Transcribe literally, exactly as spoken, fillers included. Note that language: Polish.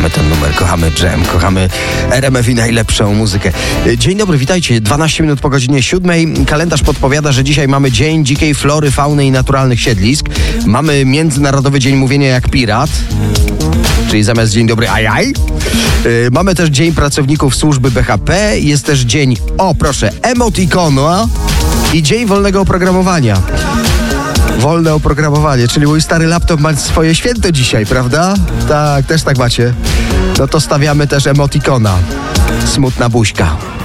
kochamy ten numer, kochamy Dżem, kochamy R M F i najlepszą muzykę. Dzień dobry, witajcie. dwanaście minut po godzinie siódmej. Kalendarz podpowiada, że dzisiaj mamy Dzień Dzikiej Flory, Fauny i Naturalnych Siedlisk. Mamy Międzynarodowy Dzień Mówienia jak Pirat, czyli zamiast dzień dobry, ajaj. Yy, mamy też Dzień Pracowników Służby B H P. Jest też dzień, o proszę, emotikona i Dzień Wolnego Oprogramowania. Wolne oprogramowanie, czyli mój stary laptop ma swoje święto dzisiaj, prawda? Tak, też tak macie. No to stawiamy też emotikona. Smutna buźka.